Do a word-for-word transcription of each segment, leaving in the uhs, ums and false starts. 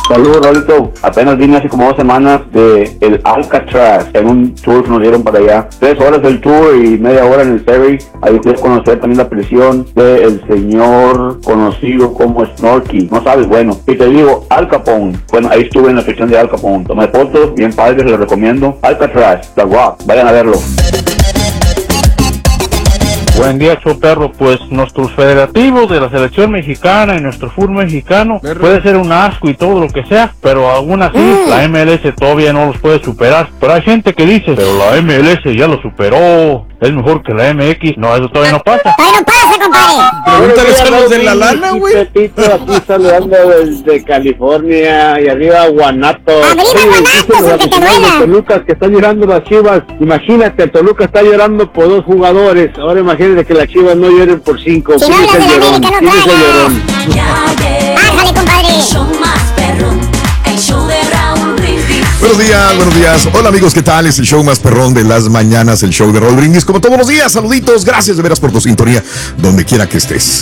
Saludos, Rolito. Apenas vine hace como dos semanas de el Alcatraz en un tour que nos dieron para allá. Tres horas del tour y media hora en el ferry. Ahí fui a conocer también la prisión del señor conocido como Snorky. No sabes, bueno. Y te digo, Al Capone. Bueno, ahí estuve en la prisión de Al Capone. Tomé fotos, bien padres, les recomiendo. Alcatraz, The Rock. Vayan a verlo. Buen día, show perro. Pues nuestros federativos de la selección mexicana y nuestro fútbol mexicano Perro. puede ser un asco y todo lo que sea, pero aún así mm. la M L S todavía no los puede superar. Pero hay gente que dice, pero la M L S ya lo superó, es mejor que la M X. No, eso todavía no pasa. Todavía no pasa, compadre. Pregúntales a los de la lana, güey. Pepito aquí saludando desde California y arriba Guanato. Arriba Guanato, porque te duela. Toluca que está llorando las Chivas. Imagínate, Toluca está llorando por dos jugadores. Ahora imagínate de que las Chivas no lloren por cinco. Si no hablas de la América, no tragas. Bájale, compadre. El show más perrón, el show de Raúl Brindis. Buenos días, buenos días. Hola amigos, ¿qué tal? Es el show más perrón de las mañanas, el show de Raúl Brindis. Como todos los días, saluditos, gracias de veras por tu sintonía, donde quiera que estés.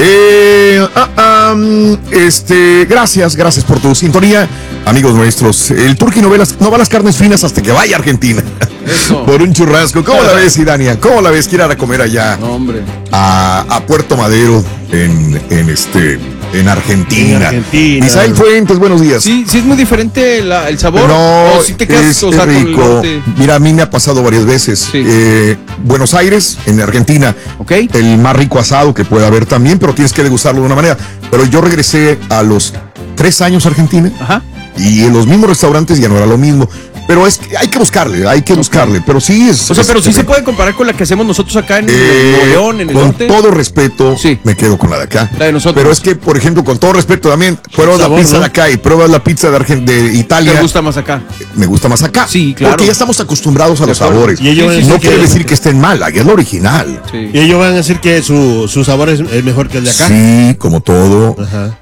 Eh, uh, um, este, gracias, gracias por tu sintonía, amigos nuestros. El Turqui no ve las, no va a las carnes finas hasta que vaya a Argentina. Eso. Por un churrasco. ¿Cómo la ves, Idania? ¿Cómo la ves? Quiere ir a comer allá. No, hombre. A, a Puerto Madero, en, en este, en Argentina. En Argentina. Misael Fuentes, buenos días. Sí, sí es muy diferente la, el sabor. No, o si te quedas, es, o sea, es rico. Con el Mira, a mí me ha pasado varias veces. Sí. Eh, Buenos Aires, en Argentina. Ok. El más rico asado que puede haber también, pero tienes que degustarlo de una manera. Pero yo regresé a los tres años a Argentina. Ajá. Y en los mismos restaurantes ya no era lo mismo. Pero es que hay que buscarle, hay que buscarle. Pero sí es. O sea, es, pero sí es, se puede comparar con la que hacemos nosotros acá en eh, Nuevo León, en el con norte. Con todo respeto, sí. me quedo con la de acá. La de nosotros. Pero es que, por ejemplo, con todo respeto también, pruebas la pizza, ¿no?, de acá y pruebas la pizza de, Argen- de Italia. ¿Te gusta más acá? Me gusta más acá. Sí, claro. Porque ya estamos acostumbrados a los sabores. Y ellos sí, sí, no quiere decir que estén mal, aquí es lo original. Sí. Y ellos van a decir que su, su sabor es, es mejor que el de acá. Sí, como todo. Ajá.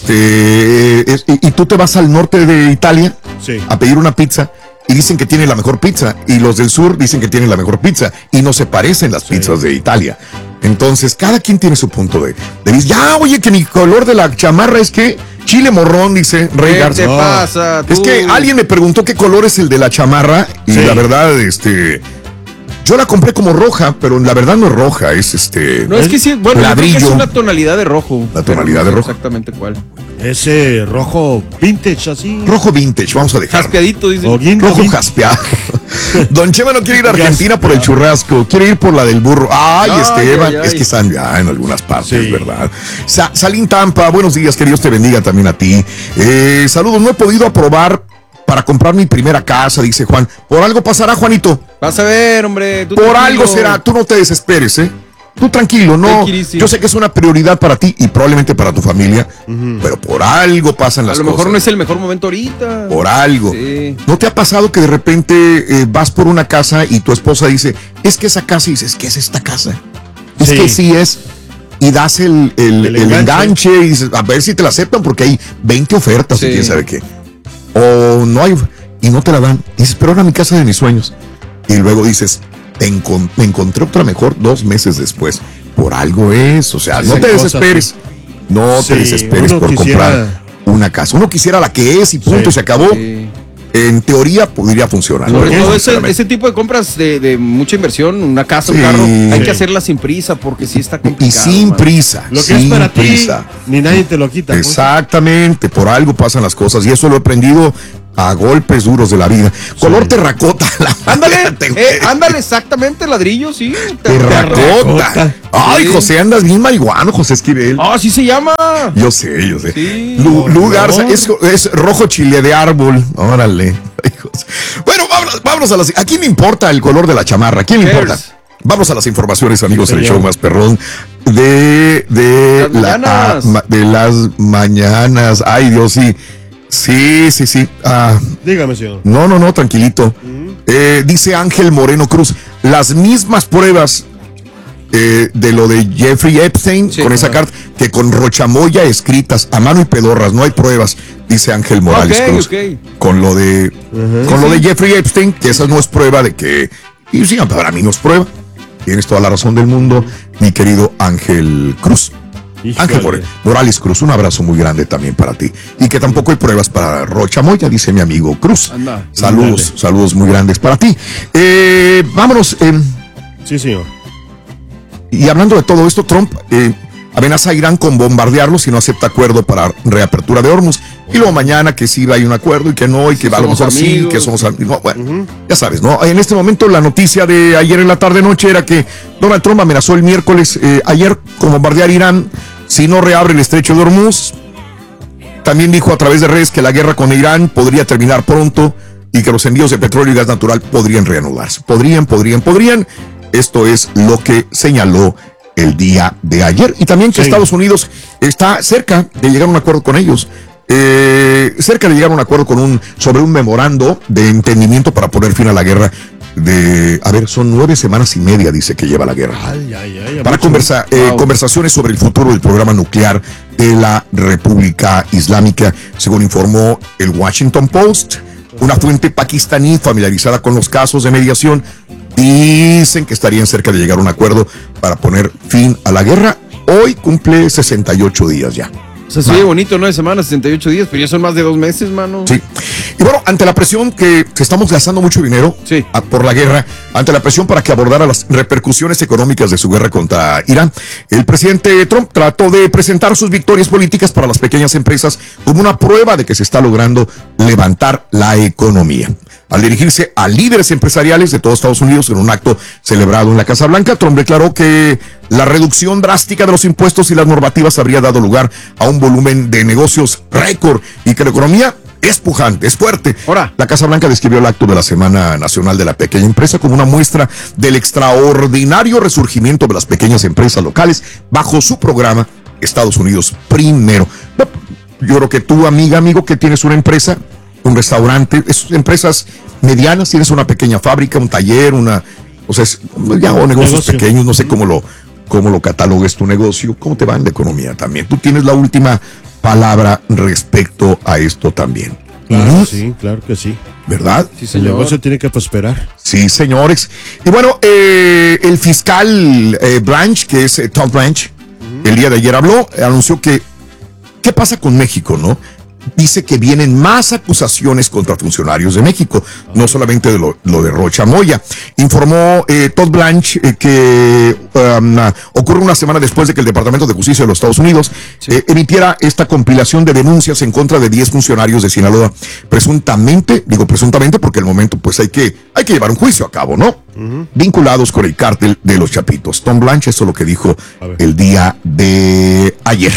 Este, es, y, y tú te vas al norte de Italia, sí, a pedir una pizza. Y dicen que tiene la mejor pizza. Y los del sur dicen que tienen la mejor pizza. Y no se parecen las sí. pizzas de Italia. Entonces, cada quien tiene su punto de, de vista. Ya, oye, que mi color de la chamarra es que chile morrón, dice Rey Garza. ¿Qué te pasa? Es que alguien me preguntó qué color es el de la chamarra. Y sí. la verdad, este... Yo la compré como roja, pero la verdad no es roja, es este... No, es que sí, bueno, ladrillo. Yo creo que es una tonalidad de rojo. La tonalidad de rojo. Exactamente cuál. Ese rojo vintage, así. Rojo vintage, vamos a dejar. Jaspeadito, dice. Rojo vintage. Jaspeado. Don Chema no quiere ir a Argentina por el churrasco, quiere ir por la del burro. Ay, ay Esteban, ay, ay. es que están ya en algunas partes, sí. ¿verdad? Sa- Salín Tampa, buenos días, que Dios te bendiga también a ti. Eh, saludos, no he podido aprobar para comprar mi primera casa, dice Juan. Por algo pasará, Juanito. Vas a ver, hombre. Tú Por tranquilo. algo será, tú no te desesperes, ¿eh? Tú tranquilo, no. Yo sé que es una prioridad para ti y probablemente para tu familia, uh-huh. pero por algo pasan las cosas. A lo mejor cosas. No es el mejor momento ahorita. Por algo. Sí. ¿No te ha pasado que de repente eh, vas por una casa y tu esposa dice, es que esa casa, y dices, ¿qué es esta casa? Es sí. que sí es. Y das el, el, el, el enganche. enganche y dices, a ver si te la aceptan porque hay veinte ofertas sí. y quién sabe qué. O no hay, y no te la dan. Y dices, pero era mi casa de mis sueños. Y luego dices, te encon- me encontré otra mejor dos meses después. Por algo es, o sea, sí, no te desesperes. Cosas, no sí, te desesperes por quisiera... comprar una casa. Uno quisiera la que es y punto, sí, y se acabó. Sí. En teoría podría funcionar. Sobre todo ese, ese tipo de compras de, de mucha inversión, una casa, sí, un carro, hay sí. que hacerla sin prisa porque sí está complicado. Y sin man. prisa. Lo que sin es para prisa. ti, ni nadie te lo quita. Exactamente, por algo pasan las cosas y eso lo he aprendido a golpes duros de la vida. Sí. Color terracota. Ándale, eh, ándale, exactamente, ladrillo, sí. Terracota. terracota. Ay, sí. José, andas bien marihuano, José Esquivel. Ah, así se llama. Yo sé, yo sé. Sí. Lu, Lu Garza, es, es rojo chile de árbol. Órale. Ay, bueno, vámonos, vámonos a las... ¿A quién le importa el color de la chamarra? ¿A quién le importa? Vamos a las informaciones, amigos, del show más perrón de, de, las la, a, de las mañanas. Ay, Dios, sí. Sí, sí, sí. Ah, Dígame, señor. No, no, no, tranquilito. Uh-huh. Eh, dice Ángel Moreno Cruz, las mismas pruebas eh, de lo de Jeffrey Epstein, sí, con esa carta, que con Rochamoya escritas a mano y pedorras, no hay pruebas, dice Ángel Morales okay, Cruz. Okay. Con lo de uh-huh. con sí. lo de Jeffrey Epstein, que esa no es prueba de que, y sí, para mí no es prueba. Tienes toda la razón del mundo, mi querido Ángel Cruz. Híjole. Ángel Morales Cruz, un abrazo muy grande también para ti. Y que tampoco hay pruebas para Rocha Moya, dice mi amigo Cruz. Anda, saludos, dale. Saludos muy grandes para ti. Eh, vámonos. Eh, sí, señor. Y hablando de todo esto, Trump eh, amenaza a Irán con bombardearlo si no acepta acuerdo para reapertura de Hormuz. Y luego mañana que sí hay un acuerdo y que no, y que a lo mejor sí, que somos amigos. No, bueno, uh-huh. Ya sabes, ¿no? En este momento la noticia de ayer en la tarde-noche era que Donald Trump amenazó el miércoles, eh, ayer, con bombardear Irán si no reabre el estrecho de Hormuz. También dijo a través de redes que la guerra con Irán podría terminar pronto y que los envíos de petróleo y gas natural podrían reanudarse. Podrían, podrían, podrían. Esto es lo que señaló el día de ayer. Y también que sí. Estados Unidos está cerca de llegar a un acuerdo con ellos. Eh, cerca de llegar a un acuerdo con un sobre un memorando de entendimiento para poner fin a la guerra de, a ver, son nueve semanas y media, dice que lleva la guerra. Ay, ay, ay, para conversa, eh, wow. conversaciones sobre el futuro del programa nuclear de la República Islámica, según informó el Washington Post. Una fuente pakistaní familiarizada con los casos de mediación dicen que estarían cerca de llegar a un acuerdo para poner fin a la guerra. Hoy cumple sesenta y ocho días ya. O sea, se oye bonito, nueve semanas, sesenta y ocho días, pero ya son más de dos meses, mano. Sí. Y bueno, ante la presión que, que estamos gastando mucho dinero sí. a, por la guerra, ante la presión para que abordara las repercusiones económicas de su guerra contra Irán, el presidente Trump trató de presentar sus victorias políticas para las pequeñas empresas como una prueba de que se está logrando levantar la economía. Al dirigirse a líderes empresariales de todo Estados Unidos en un acto celebrado en la Casa Blanca, Trump declaró que la reducción drástica de los impuestos y las normativas habría dado lugar a un volumen de negocios récord y que la economía es pujante, es fuerte. Ahora, la Casa Blanca describió el acto de la Semana Nacional de la Pequeña Empresa como una muestra del extraordinario resurgimiento de las pequeñas empresas locales bajo su programa Estados Unidos Primero. Yo creo que tú, amiga, amigo, que tienes una empresa, un restaurante, es, empresas medianas, tienes una pequeña fábrica, un taller, una, o sea, es, ya, o negocios negocio. pequeños, no sé cómo lo, cómo lo catalogues tu negocio, cómo te va en la economía también. Tú tienes la última palabra respecto a esto también. Claro, ¿Mm? Sí, claro que sí. ¿Verdad? Sí, señor. El negocio tiene que prosperar. Sí, señores. Y bueno, eh, el fiscal eh, Branch, que es eh, Todd Branch, uh-huh. el día de ayer habló, anunció que, ¿qué pasa con México, no? Dice que vienen más acusaciones contra funcionarios de México, no solamente de lo, lo de Rocha Moya. Informó eh, Todd Blanche eh, que um, ocurre una semana después de que el Departamento de Justicia de los Estados Unidos sí. eh, emitiera esta compilación de denuncias en contra de diez funcionarios de Sinaloa, presuntamente, digo presuntamente porque el momento pues hay que, hay que llevar un juicio a cabo, ¿no? Uh-huh. Vinculados con el cártel de los Chapitos. Tom Blanche, eso es lo que dijo el día de ayer.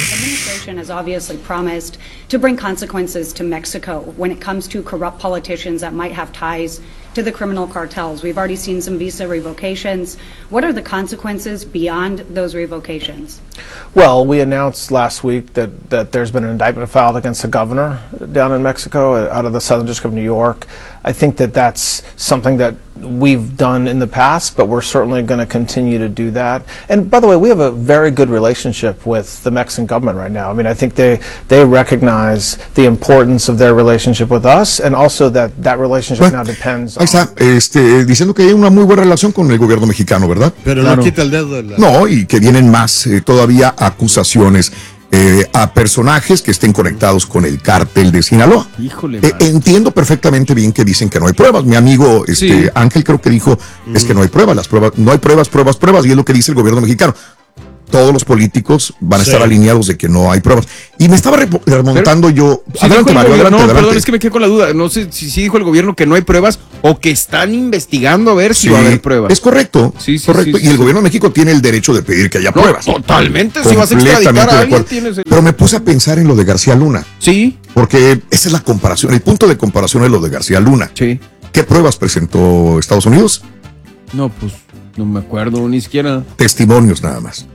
Has obviously promised to bring consequences to Mexico when it comes to corrupt politicians that might have ties to the criminal cartels. We've already seen some visa revocations. What are the consequences beyond those revocations? Well, we announced last week that, that there's been an indictment filed against the governor down in Mexico out of the Southern District of New York. I think that that's something that we've done in the past, but we're certainly going to continue to do that. And by the way, we have a very good relationship with the Mexican government right now. I mean, I think they, they recognize the importance of their relationship with us, and also that that relationship bueno, now depends on... Ahí está, este, diciendo que hay una muy buena relación con el gobierno mexicano, ¿verdad? Pero claro. No quita el dedo de la... No, y que vienen más eh, todavía acusaciones eh, a personajes que estén conectados con el cártel de Sinaloa. Híjole, eh, entiendo perfectamente bien que dicen que no hay pruebas. Mi amigo este, sí. Ángel creo que dijo mm. es que no hay pruebas, las pruebas, no hay pruebas, pruebas, pruebas, y es lo que dice el gobierno mexicano. Todos los políticos van a sí. estar alineados de que no hay pruebas. Y me estaba remontando Pero, yo. Sí, adelante, Mario, adelante, no, adelante. Perdón, es que me quedé con la duda. No sé si sí dijo el gobierno que no hay pruebas o que están investigando a ver si sí, va a haber pruebas. Es correcto. Sí, sí, correcto. Sí, y el sí. gobierno de México tiene el derecho de pedir que haya no, pruebas. Totalmente. Si vas a extraditar a alguien, tienes el... Pero me puse a pensar en lo de García Luna. Sí. Porque esa es la comparación. El punto de comparación es lo de García Luna. Sí. ¿Qué pruebas presentó Estados Unidos? No, pues no me acuerdo ni siquiera. Testimonios nada más.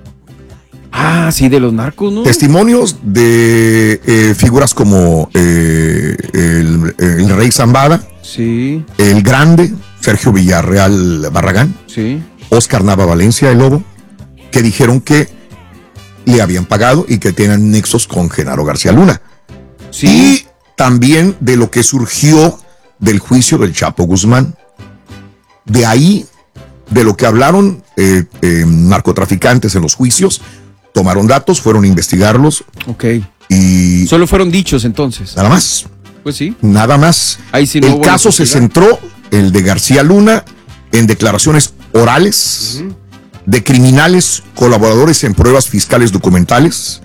Ah, sí, de los narcos, ¿no? Testimonios de eh, figuras como eh, el, el Rey Zambada, sí, el Grande, Sergio Villarreal Barragán, sí, Oscar Nava Valencia, el Lobo, que dijeron que le habían pagado y que tenían nexos con Genaro García Luna. Sí. Y también de lo que surgió del juicio del Chapo Guzmán. De ahí, de lo que hablaron eh, eh, narcotraficantes en los juicios, tomaron datos, fueron a investigarlos. Ok. Y solo fueron dichos entonces. Nada más. Pues sí. Nada más. Ahí sí no el hubo caso se centró, el de García Luna, en declaraciones orales uh-huh. de criminales colaboradores en pruebas fiscales documentales,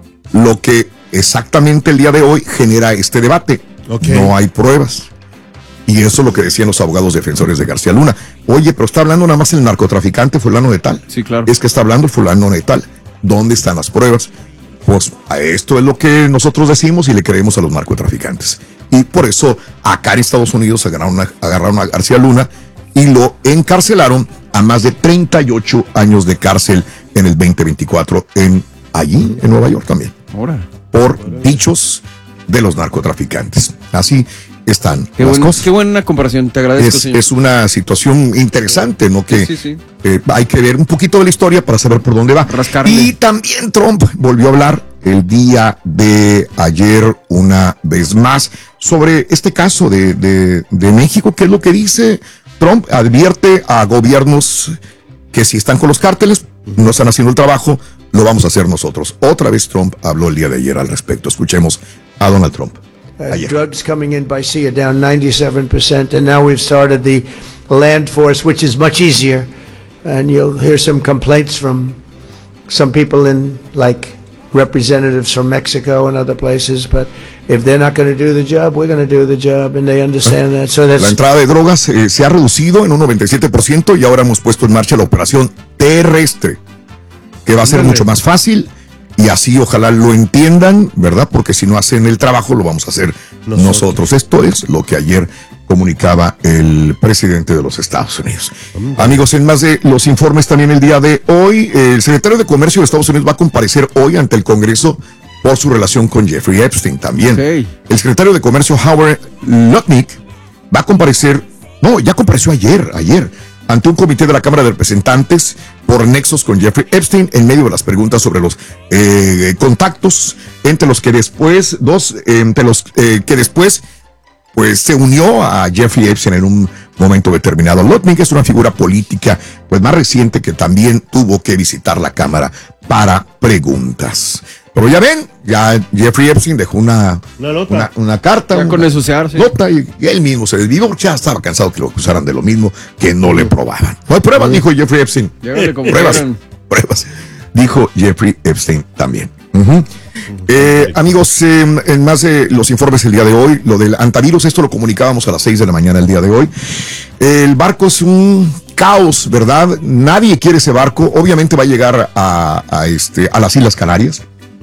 lo que exactamente el día de hoy genera este debate. Okay. No hay pruebas. Y eso es lo que decían los abogados defensores de García Luna. Oye, pero está hablando nada más el narcotraficante fulano de tal. Sí, claro. Es que está hablando el fulano de tal. ¿Dónde están las pruebas? Pues esto es lo que nosotros decimos y le creemos a los narcotraficantes. Y por eso acá en Estados Unidos agarraron a, agarraron a García Luna y lo encarcelaron a más de treinta y ocho años de cárcel en el veinte veinticuatro en allí, en Nueva York también. Ahora. Por dichos de los narcotraficantes. Así están qué las buen, cosas. Qué buena comparación, te agradezco, es, señor. Es una situación interesante, ¿no? Que sí, sí, sí. Eh, hay que ver un poquito de la historia para saber por dónde va. Rascarle. Y también Trump volvió a hablar el día de ayer una vez más sobre este caso de, de, de México. ¿Qué es lo que dice? Trump advierte a gobiernos que si están con los cárteles, no están haciendo el trabajo, lo vamos a hacer nosotros. Otra vez Trump habló el día de ayer al respecto. Escuchemos a Donald Trump. Uh, drugs coming in by sea are down ninety-seven percent, and now we've started the land force, which is much easier. And you'll hear some complaints from some people in, like, representatives from Mexico and other places, but if they're not going to do the job, we're going to do the job, and they understand that. So that's... La entrada de drogas eh, se ha reducido en un noventa y siete por ciento y ahora hemos puesto en marcha la operación terrestre, que va a ser mucho más fácil. Y así ojalá lo entiendan, ¿verdad? Porque si no hacen el trabajo, lo vamos a hacer nosotros. nosotros. Esto es lo que ayer comunicaba el presidente de los Estados Unidos. Mm. Amigos, en más de los informes también el día de hoy, el secretario de Comercio de Estados Unidos va a comparecer hoy ante el Congreso por su relación con Jeffrey Epstein también. Okay. El secretario de Comercio, Howard Lutnick, va a comparecer, no, ya compareció ayer, ayer, ante un comité de la Cámara de Representantes por nexos con Jeffrey Epstein en medio de las preguntas sobre los eh, contactos entre los que después, dos, eh, entre los eh, que después pues se unió a Jeffrey Epstein en un momento determinado. Lutnick es una figura política pues más reciente que también tuvo que visitar la Cámara para preguntas. Pero ya ven, ya Jeffrey Epstein dejó una, una, una, una carta. Ya una, con eso se arce. Nota y, y él mismo se desvió. Ya estaba cansado que lo acusaran de lo mismo, que no le probaban. No hay pruebas, dijo Jeffrey Epstein. Eh, pruebas, pruebas. Dijo Jeffrey Epstein también. Uh-huh. Eh, amigos, eh, en más de los informes el día de hoy, lo del antivirus, esto lo comunicábamos a las seis de la mañana el día de hoy. El barco es un caos, ¿verdad? Nadie quiere ese barco. Obviamente va a llegar a, a, este, a las Islas Canarias.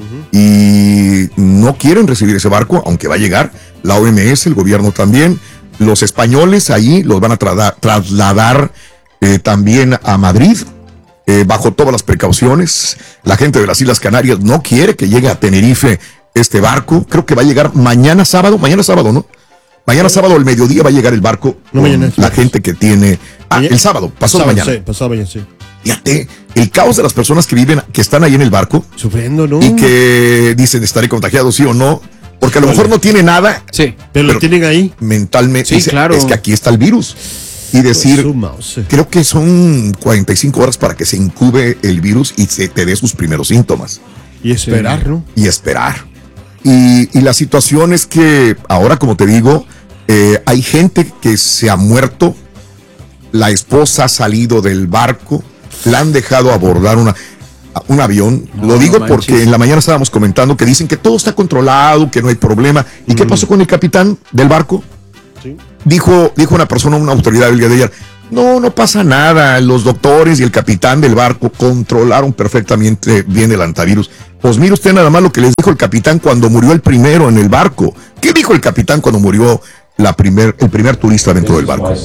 Y no quieren recibir ese barco, aunque va a llegar. La O M S, el gobierno también. Los españoles ahí los van a tra- trasladar eh, también a Madrid, eh, bajo todas las precauciones. La gente de las Islas Canarias no quiere que llegue a Tenerife este barco. Creo que va a llegar mañana sábado, mañana sábado, ¿no? Mañana sábado al mediodía va a llegar el barco no, con mañana, la gente que tiene... Ah, mañana, el sábado, pasó sábado, mañana. Sí, pasó mañana, sí. Fíjate, el caos de las personas que viven, que están ahí en el barco. Sufriendo, ¿no? Y que dicen, estaré contagiado, sí o no. Porque a lo mejor no tiene nada. Sí. Pero, pero lo tienen ahí. Mentalmente. Sí, dice, claro. Es que aquí está el virus. Y decir, creo que son cuarenta y cinco horas para que se incube el virus y se te dé sus primeros síntomas. Y esperar, sí. ¿no? Y esperar. Y, y la situación es que ahora, como te digo, eh, hay gente que se ha muerto. La esposa ha salido del barco. La han dejado abordar una, un avión. No, Lo digo no porque en la mañana estábamos comentando que dicen que todo está controlado, que no hay problema. ¿Y mm. qué pasó con el capitán del barco? Sí. Dijo, dijo una persona, una autoridad el día de ayer, no, no pasa nada. Los doctores y el capitán del barco controlaron perfectamente bien el antivirus. Pues mire usted nada más lo que les dijo el capitán cuando murió el primero en el barco. ¿Qué dijo el capitán cuando murió la primer, el primer turista dentro del barco?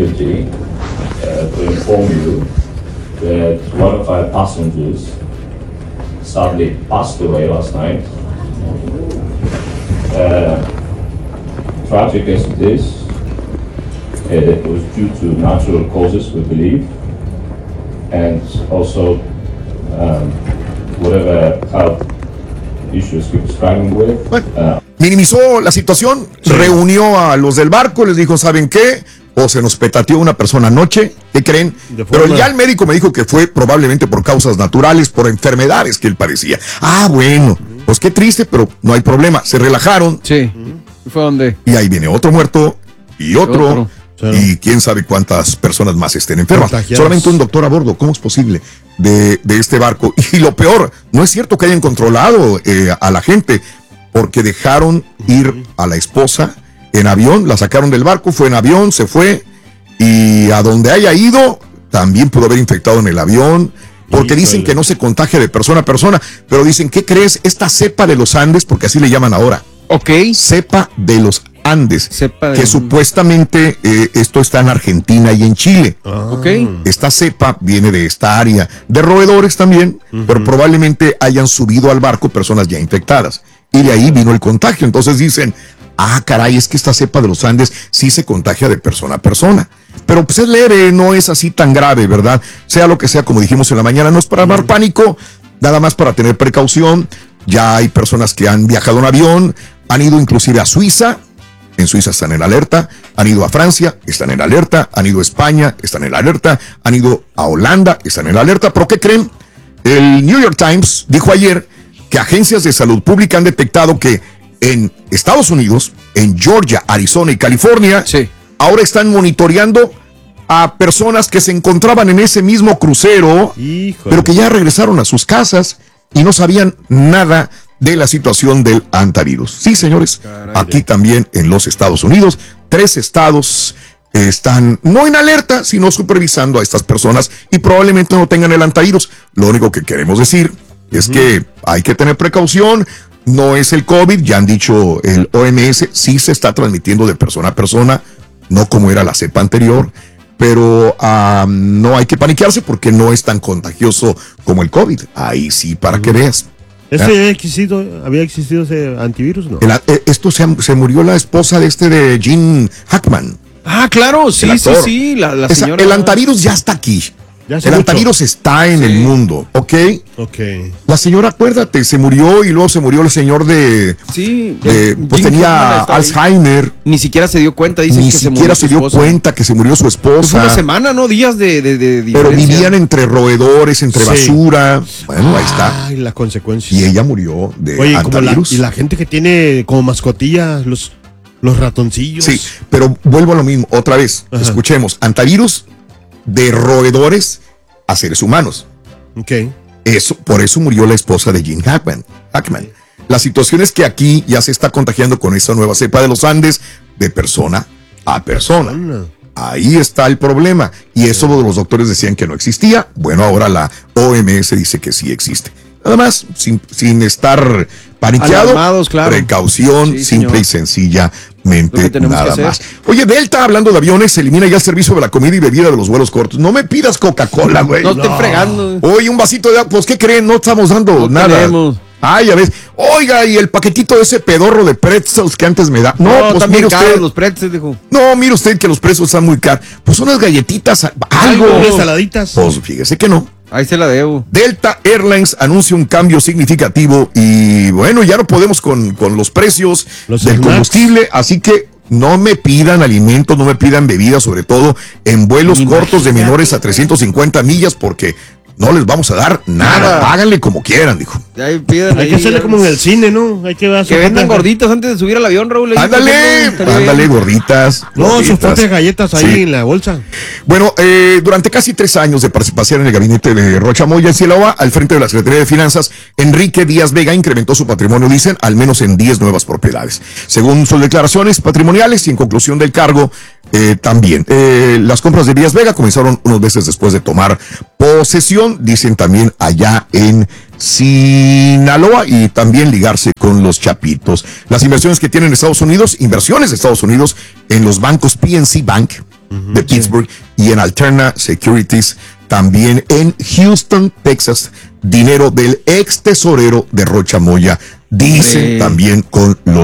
That one of our passengers sadly passed away last night. Uh, tragic as it is, it was due to natural causes, we believe, and also um, whatever health issues he was struggling with. Uh, Minimizó la situación, sí. Reunió a los del barco, les dijo, ¿saben qué? o se nos petateó una persona anoche, ¿qué creen? Pero ya el médico me dijo que fue probablemente por causas naturales, por enfermedades que él padecía. Ah, bueno, pues qué triste, pero no hay problema. Se relajaron. Sí. ¿Fue dónde? Y ahí viene otro muerto y otro. otro. Y quién sabe cuántas personas más estén enfermas. Contagiados. Solamente un doctor a bordo. ¿Cómo es posible? De, de este barco. Y lo peor, no es cierto que hayan controlado eh, a la gente, porque dejaron ir a la esposa en avión, la sacaron del barco, fue en avión, se fue, y a donde haya ido, también pudo haber infectado en el avión, porque dicen que no se contagia de persona a persona, pero dicen, ¿qué crees? Esta cepa de los Andes, porque así le llaman ahora. Ok. Cepa de los Andes, cepa de... que supuestamente eh, esto está en Argentina y en Chile. Ah. Ok. Esta cepa viene de esta área, de roedores también, uh-huh. pero probablemente hayan subido al barco personas ya infectadas, y de ahí vino el contagio. Entonces dicen, ah, caray, es que esta cepa de los Andes sí se contagia de persona a persona. Pero pues es leve, no es así tan grave, ¿verdad? Sea lo que sea, como dijimos en la mañana, no es para dar pánico, nada más para tener precaución. Ya hay personas que han viajado en avión, han ido inclusive a Suiza, en Suiza están en alerta, han ido a Francia, están en alerta, han ido a España, están en alerta, han ido a Holanda, están en alerta. ¿Pero qué creen? El New York Times dijo ayer que agencias de salud pública han detectado que en Estados Unidos, en Georgia, Arizona y California, sí. ahora están monitoreando a personas que se encontraban en ese mismo crucero, Híjole. pero que ya regresaron a sus casas y no sabían nada de la situación del hantavirus. Sí, señores, Caray. aquí también en los Estados Unidos, tres estados están no en alerta, sino supervisando a estas personas y probablemente no tengan el hantavirus. Lo único que queremos decir es uh-huh. que hay que tener precaución. No es el COVID, ya han dicho el O M S, sí se está transmitiendo de persona a persona, no como era la cepa anterior, pero uh, no hay que paniquearse porque no es tan contagioso como el COVID. Ahí sí, para uh-huh. que veas. ¿Este había existido, había existido ese antivirus, no? El, esto se, se murió la esposa de este de Gene Hackman. Ah, claro, sí, sí, sí, la, la Esa, señora... El hantavirus ya está aquí. El mucho. hantavirus está en sí. el mundo, ¿ok? Ok. La señora, acuérdate, se murió y luego se murió el señor de... Sí. De, pues tenía Alzheimer. Ahí. Ni siquiera se dio cuenta, dicen Ni que siquiera se, se dio cuenta que se murió su esposa. Fue una semana, ¿no? Días de, de, de diferencia. Pero vivían entre roedores, entre sí. basura. Bueno, ah, ahí está. Ay, las consecuencias. Y ella murió de Oye, hantavirus. Como la, y la gente que tiene como mascotilla los, los ratoncillos. Sí, pero vuelvo a lo mismo, otra vez. Ajá. Escuchemos, hantavirus de roedores a seres humanos. Ok. Eso, por eso murió la esposa de Gene Hackman. Hackman. La situación es que aquí ya se está contagiando con esta nueva cepa de los Andes de persona a persona. persona. Ahí está el problema. Y eso los doctores decían que no existía. Bueno, ahora la O M S dice que sí existe. Nada más, sin, sin estar paniqueado, Alarmados, claro. precaución, sí, simple señor. y sencillamente nada que más. Oye, Delta, hablando de aviones, elimina ya el servicio de la comida y bebida de los vuelos cortos. No me pidas Coca-Cola, güey. No, no te fregando. Oye, un vasito de agua, pues ¿qué creen? No estamos dando no nada. Tenemos. Ay, ya ves. Oiga, y el paquetito de ese pedorro de pretzels que antes me da. No, no pues también mire usted. los pretzels, dijo. No, mire usted que los pretzels están muy caros. Pues unas galletitas, algo. Unas saladitas. Pues fíjese que no. Ahí se la debo. Delta Airlines anuncia un cambio significativo y bueno, ya no podemos con, con los precios los del snacks. combustible, así que no me pidan alimentos, no me pidan bebidas, sobre todo en vuelos Imagínate. cortos de menores a trescientas cincuenta millas, porque no les vamos a dar nada. nada. Háganle como quieran, dijo. Ahí piden, Hay ahí, que hacerle ya. como en el cine, ¿no? Hay que dar Que vendan gorditas antes de subir al avión, Raúl. Ándale, ándale, gorditas. No, gorditas. sus propias galletas ahí sí. en la bolsa. Bueno, eh, durante casi tres años de participación en el gabinete de Rocha Moya en Sinaloa, al frente de la Secretaría de Finanzas, Enrique Díaz Vega incrementó su patrimonio, dicen, al menos en diez nuevas propiedades. Según sus declaraciones patrimoniales y en conclusión del cargo, eh, también. Eh, las compras de Díaz Vega comenzaron unos meses después de tomar posesión, dicen también allá en Sinaloa, y también ligarse con los chapitos. Las inversiones que tienen Estados Unidos, inversiones de Estados Unidos en los bancos P N C Bank uh-huh, de Pittsburgh sí. y en Alterna Securities también en Houston, Texas, dinero del ex tesorero de Rocha Moya, dicen sí. también con los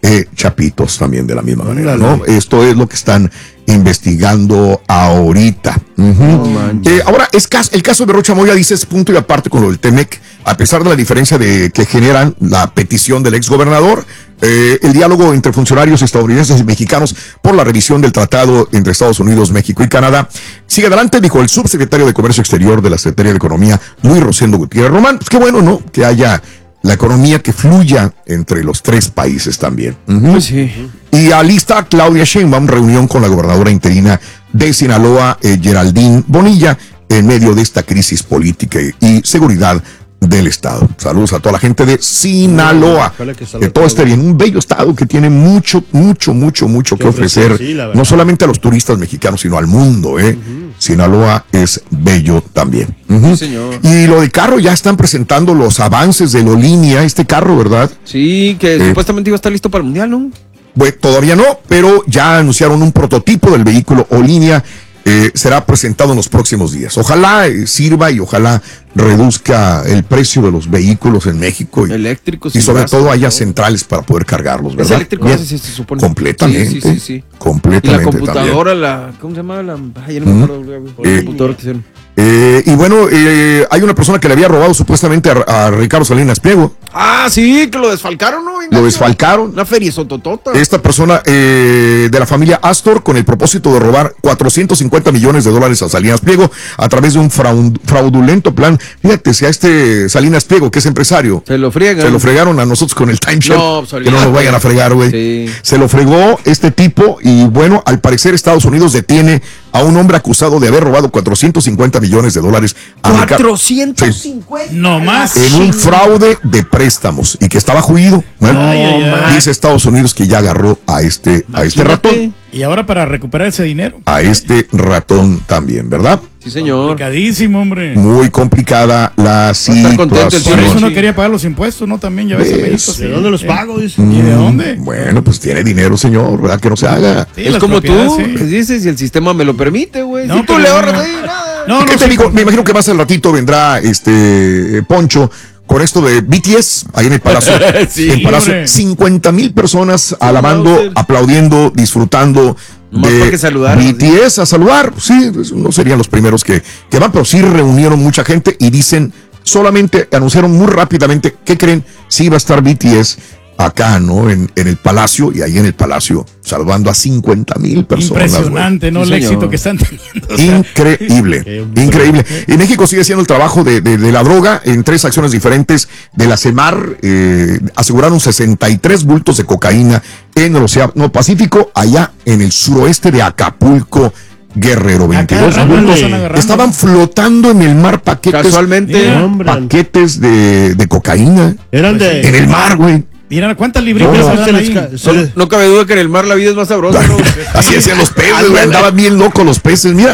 eh, chapitos también de la misma manera, ¿no? Esto es lo que están investigando ahorita. Uh-huh. No eh, ahora, es caso, el caso de Rocha Moya, dice, es punto y aparte con lo del Temec, a pesar de la diferencia de que generan la petición del exgobernador, eh, el diálogo entre funcionarios estadounidenses y mexicanos por la revisión del tratado entre Estados Unidos, México y Canadá sigue adelante, dijo el subsecretario de Comercio Exterior de la Secretaría de Economía, Luis Rosendo Gutiérrez Román. Pues qué bueno, ¿no? Que haya la economía que fluya entre los tres países también. Uh-huh. Pues sí. Y alista Claudia Sheinbaum reunión con la gobernadora interina de Sinaloa, eh, Geraldine Bonilla, en medio de esta crisis política y seguridad del estado. Saludos a toda la gente de Sinaloa. Que, que todo esté bien. Un bello estado que tiene mucho, mucho, mucho, mucho que ofrecer, sí, no solamente a los turistas mexicanos, sino al mundo, ¿eh? Uh-huh. Sinaloa es bello también. Uh-huh. Sí, señor. Y lo de carro, ya están presentando los avances de Lolínea, este carro, ¿verdad? Sí, que eh, supuestamente iba a estar listo para el mundial, ¿no? Bueno, todavía no, pero ya anunciaron un prototipo del vehículo Lolínea. Eh, será presentado en los próximos días. Ojalá eh, sirva y ojalá reduzca el precio de los vehículos en México y, eléctricos y sobre todo haya centrales para poder cargarlos, ¿verdad? ¿Es eléctrico? Bien, sí, se supone. Completamente. Sí, sí, sí, sí. Completamente. Y la computadora, la, ¿cómo se llama? La, ay, no me acuerdo, mm. eh, computadora que hicieron. Eh, y bueno, eh, hay una persona que le había robado supuestamente a, a Ricardo Salinas Pliego. Ah, sí, que lo desfalcaron, ¿no? Lo desfalcaron. Una feria sototota. Esta persona eh, de la familia Astor, con el propósito de robar cuatrocientos cincuenta millones de dólares a Salinas Pliego a través de un fraudulento plan. Fíjate, si a este Salinas Pliego, que es empresario, se lo fregan. Se lo fregaron a nosotros con el timeshare. No, que no nos vayan a fregar, güey. Sí. Se lo fregó este tipo y bueno, al parecer Estados Unidos detiene a un hombre acusado de haber robado cuatrocientos cincuenta millones de dólares. cuatrocientos cincuenta. Sí. No más. En un fraude de préstamos y que estaba juido. Bueno, ay, ay, ay. Dice Estados Unidos que ya agarró a este, a este ratón. Y ahora para recuperar ese dinero. A este ratón también, ¿verdad? Sí, señor. Complicadísimo, hombre. Muy complicada la situación. Por eso no quería pagar los impuestos, ¿no? También ya ves. ¿De sí. dónde los pago? Dice. ¿Y de dónde? Bueno, pues tiene dinero, señor, ¿verdad? Que no se haga. Sí, es como tú, sí. Que dices, y el sistema me lo permite, güey. No, si tú le ahorras ahí, nada. No, no, ¿qué te digo? Me imagino que más al ratito vendrá este Poncho con esto de B T S ahí en el Palacio. Sí, en el Palacio, cincuenta mil personas sí, alabando, no, aplaudiendo, disfrutando de B T S, a saludar. Sí, no serían los primeros que, que van, pero sí reunieron mucha gente y dicen, solamente anunciaron muy rápidamente, ¿qué creen? Sí va a estar B T S acá, ¿no? En, en el Palacio, y ahí en el Palacio, salvando a cincuenta mil personas. Impresionante, güey. ¿No? Sí, el señor. Éxito que están teniendo. O sea, increíble, increíble. Y México sigue haciendo el trabajo de, de, de la droga en tres acciones diferentes de la CEMAR. Eh, aseguraron sesenta y tres bultos de cocaína en el Océano Pacífico, allá en el suroeste de Acapulco, Guerrero. veintidós bultos estaban flotando en el mar, paquetes. Casualmente. Mira, paquetes de, de cocaína. Eran de. En el mar, güey. Mira, ¿cuántas libritas no, no, ahí? No, no cabe duda que en el mar la vida es más sabrosa, ¿no? Así decían los peces, güey. Andaban bien locos los peces, mira.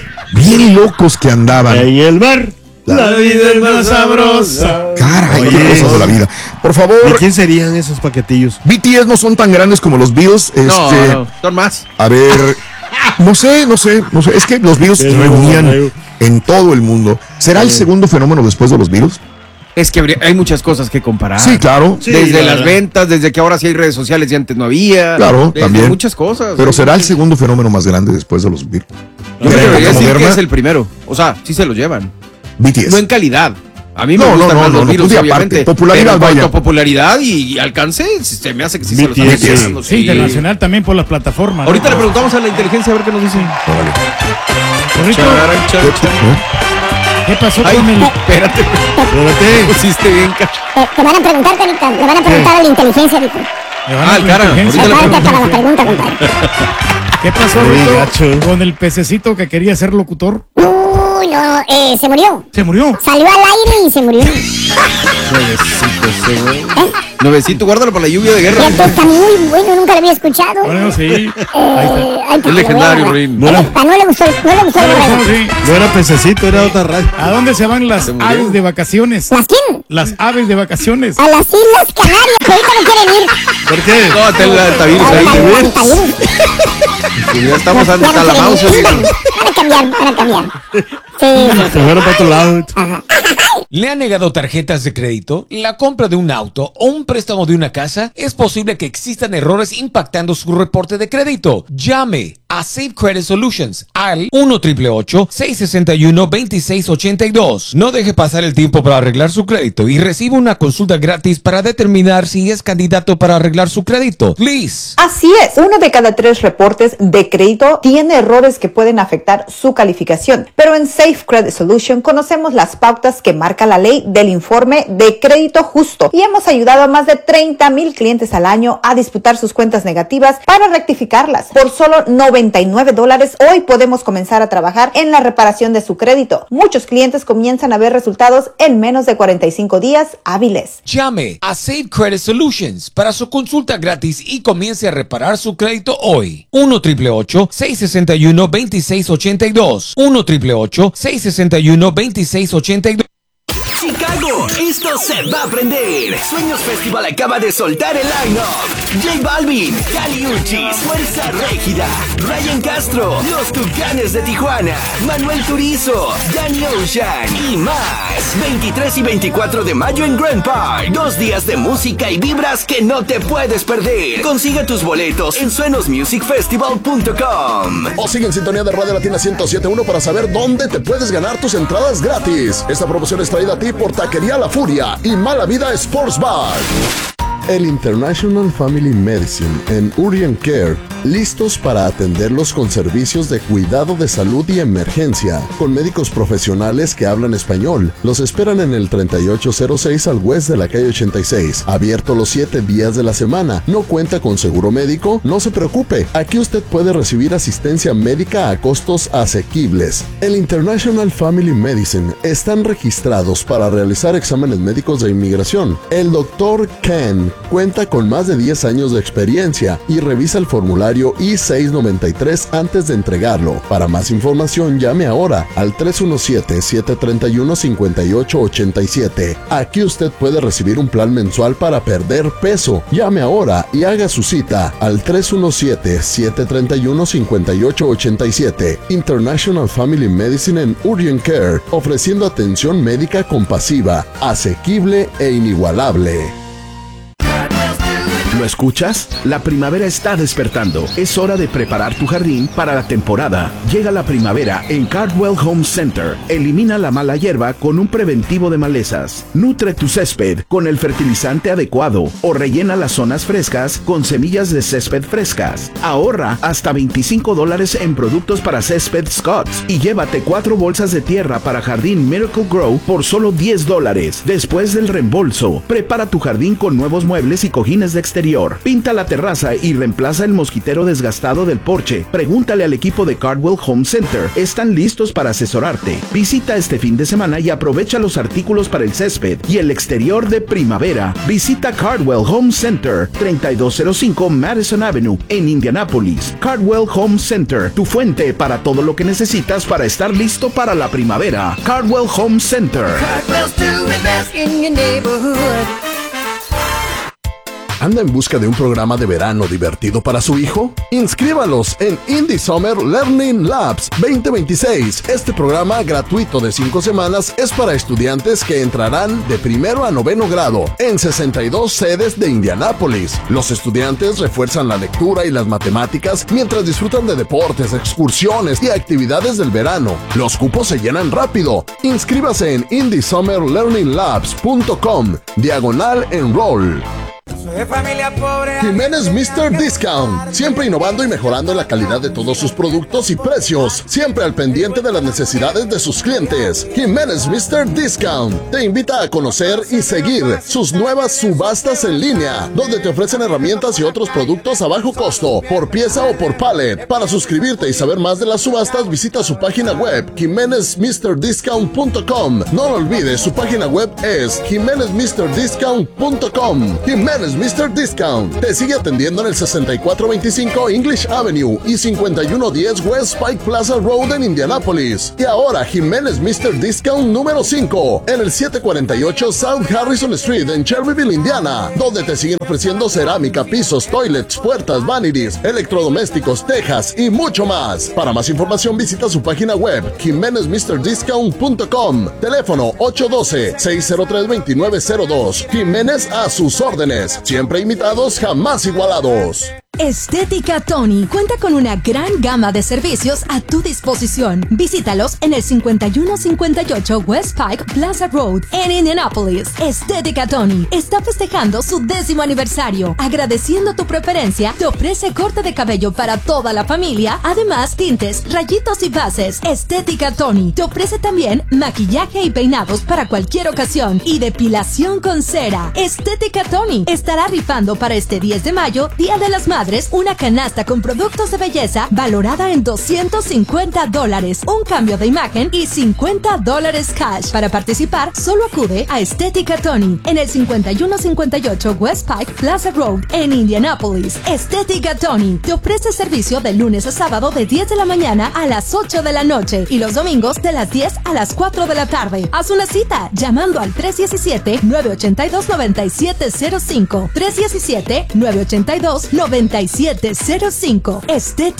Bien locos que andaban. En el mar. La vida es más sabrosa. Caray, qué cosas de la vida. Por favor. ¿De quién serían esos paquetillos? B T S no son tan grandes como los Beatles. Este, no, no, son más. A ver, no sé, no sé, no sé. Es que los Beatles se reunían en todo el mundo. ¿Será el segundo fenómeno después de los Beatles? Es que habría, hay muchas cosas que comparar. Sí, claro. Sí, desde la, las ventas, desde que ahora sí hay redes sociales y antes no había. Claro, también. Muchas cosas. Pero ¿será el segundo fenómeno más grande después de los Beatles? Yo creo que decir que es el primero. O sea, sí se lo llevan. B T S. No en calidad. A mí me no, gustan no, no, más los no, Beatles, no, obviamente. Aparte, popularidad, pero en vaya. popularidad y alcance, se me hace que sí B T S, se lo están llevando. Sí, sí, internacional también por las plataformas. Ahorita ¿no? le preguntamos a la inteligencia a ver qué nos dicen. Vale. Charan, charan, charan. ¿Qué pasó Ay, con el...? Espérate, espérate. Pusiste bien, Te, te van a preguntar, Carita. Le van a preguntar ¿Qué? A la inteligencia, Rico. Ah, cara. Prepárate para la pregunta, compadre. ¿Qué pasó, Rico, con el pececito que quería ser locutor? Uy, no, eh, se murió. ¿Se murió? Salió al aire y se murió. Nuevecito ese, güey. ¿Eh? Nuevecito, guárdalo para la lluvia de guerra. Esto está muy bueno, nunca lo había escuchado. Bueno, sí. Eh, ay, es legendario, Rin. No, no le gustó, no le gustó. No, sí. No era pececito, era otra raza. ¿A dónde se van las aves de vacaciones? ¿Las quién? Las aves de vacaciones. A las Islas Canarias, que ahorita no quieren ir. ¿Por qué? No, hasta el altavirus ahí. Ya estamos hasta la mouse. Para cambiar, para cambiar. Sí. Se fueron para otro lado. Ajá. ¿Le han negado tarjetas de crédito, la compra de un auto o un préstamo de una casa? Es posible que existan errores impactando su reporte de crédito. Llame a Safe Credit Solutions al uno, ocho ocho ocho, seis seis uno, dos seis ocho dos. No deje pasar el tiempo para arreglar su crédito y reciba una consulta gratis para determinar si es candidato para arreglar su crédito. Please. Así es, uno de cada tres reportes de crédito tiene errores que pueden afectar su calificación, pero en Safe Credit Solution conocemos las pautas que marca la ley del informe de crédito justo y hemos ayudado a más de treinta mil clientes al año a disputar sus cuentas negativas para rectificarlas. Por solo noventa y nueve dólares hoy podemos comenzar a trabajar en la reparación de su crédito. Muchos clientes comienzan a ver resultados en menos de cuarenta y cinco días hábiles. Llame a Safe Credit Solutions para su consulta gratis y comience a reparar su crédito hoy. uno, ocho ocho ocho, seis seis uno, dos seis ocho dos. uno, ocho ocho ocho, seis seis uno, dos seis ocho dos. Chicago, esto se va a prender. Sueños Festival acaba de soltar el line-up. J Balvin, Kali Uchis, Fuerza Régida, Ryan Castro, Los Tucanes de Tijuana, Manuel Turizo, Danny Ocean y más. veintitrés y veinticuatro de mayo en Grand Park. Dos días de música y vibras que no te puedes perder. Consigue tus boletos en suenos music festival punto com. O sigue en sintonía de Radio Latina ciento siete punto uno para saber dónde te puedes ganar tus entradas gratis. Esta promoción es traída a ti por Taquería La Furia y Mala Vida Sports Bar. El International Family Medicine en Urgent Care, listos para atenderlos con servicios de cuidado de salud y emergencia, con médicos profesionales que hablan español. Los esperan en el treinta y ocho cero seis al West de la calle ochenta y seis, abierto los siete días de la semana. No cuenta con seguro médico, no se preocupe, aquí usted puede recibir asistencia médica a costos asequibles. El International Family Medicine están registrados para realizar exámenes médicos de inmigración. El doctor Ken cuenta con más de diez años de experiencia y revisa el formulario I seiscientos noventa y tres antes de entregarlo. Para más información, llame ahora al tres uno siete, siete tres uno, cinco ocho ocho siete. Aquí usted puede recibir un plan mensual para perder peso. Llame ahora y haga su cita al tres uno siete, siete tres uno, cinco ocho ocho siete. International Family Medicine en Urgent Care, ofreciendo atención médica compasiva, asequible e inigualable. ¿Lo escuchas? La primavera está despertando. Es hora de preparar tu jardín para la temporada. Llega la primavera en Cardwell Home Center. Elimina la mala hierba con un preventivo de malezas. Nutre tu césped con el fertilizante adecuado o rellena las zonas frescas con semillas de césped frescas. Ahorra hasta veinticinco dólares en productos para césped Scotts y llévate cuatro bolsas de tierra para jardín Miracle Grow por solo diez dólares. Después del reembolso, prepara tu jardín con nuevos muebles y cojines de exterior. Pinta la terraza y reemplaza el mosquitero desgastado del porche. Pregúntale al equipo de Cardwell Home Center. Están listos para asesorarte. Visita este fin de semana y aprovecha los artículos para el césped y el exterior de primavera. Visita Cardwell Home Center, treinta y dos cero cinco Madison Avenue, en Indianápolis. Cardwell Home Center, tu fuente para todo lo que necesitas para estar listo para la primavera. Cardwell Home Center. Cardwell's doing best in your neighborhood. ¿Anda en busca de un programa de verano divertido para su hijo? Inscríbalos en Indie Summer Learning Labs veinte veintiséis. Este programa gratuito de cinco semanas es para estudiantes que entrarán de primero a noveno grado en sesenta y dos sedes de Indianápolis. Los estudiantes refuerzan la lectura y las matemáticas mientras disfrutan de deportes, excursiones y actividades del verano. Los cupos se llenan rápido. Inscríbase en indie summer learning labs punto com diagonal enroll. De familia pobre. Jiménez mister Discount, siempre innovando y mejorando la calidad de todos sus productos y precios, siempre al pendiente de las necesidades de sus clientes. Jiménez mister Discount te invita a conocer y seguir sus nuevas subastas en línea, donde te ofrecen herramientas y otros productos a bajo costo, por pieza o por pallet. Para suscribirte y saber más de las subastas, visita su página web jiménez mister discount punto com. No lo olvides, su página web es jiménez mister discount punto com. Jiménez mister Discount. Te sigue atendiendo en el sesenta y cuatro veinticinco English Avenue y cincuenta y uno diez West Pike Plaza Road en Indianápolis. Y ahora Jiménez mister Discount número cinco en el setecientos cuarenta y ocho South Harrison Street en Cherryville, Indiana, donde te siguen ofreciendo cerámica, pisos, toilets, puertas, vanities, electrodomésticos, tejas y mucho más. Para más información visita su página web jiménez mister discount punto com. Teléfono ocho uno dos, seis cero tres, dos nueve cero dos. Jiménez a sus órdenes. Siempre imitados, jamás igualados. Estética Tony cuenta con una gran gama de servicios a tu disposición. Visítalos en el cincuenta y uno cincuenta y ocho West Pike Plaza Road en Indianapolis. Estética Tony está festejando su décimo aniversario. Agradeciendo tu preferencia, te ofrece corte de cabello para toda la familia, además tintes, rayitos y bases. Estética Tony te ofrece también maquillaje y peinados para cualquier ocasión y depilación con cera. Estética Tony estará rifando para este diez de mayo, Día de las Madres, una canasta con productos de belleza valorada en doscientos cincuenta dólares, un cambio de imagen y cincuenta dólares cash. Para participar, solo acude a Estética Tony en el cincuenta y uno cincuenta y ocho West Pike Plaza Road en Indianapolis. Estética Tony te ofrece servicio de lunes a sábado de diez de la mañana a las ocho de la noche y los domingos de las diez a las cuatro de la tarde. Haz una cita llamando al tres uno siete, nueve ocho dos, nueve siete cero cinco, tres uno siete, nueve ocho dos, nueve siete cero cinco. Estética